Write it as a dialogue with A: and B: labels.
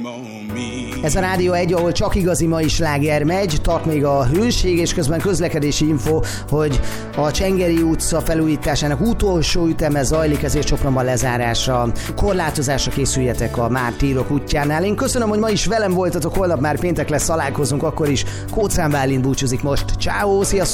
A: Ez a Rádió 1, ahol csak igazi mai sláger megy, tart még a hőség, és közben közlekedési info, hogy a Csengeri utca felújításának utolsó üteme zajlik, ezért Sopronban lezárásra, korlátozásra készüljetek a Mártírok útjánál. Én köszönöm, hogy ma is velem voltatok, holnap már péntek lesz, találkozunk, akkor is. Kócrán Bálint búcsúzik most. Ciao, sziasztok!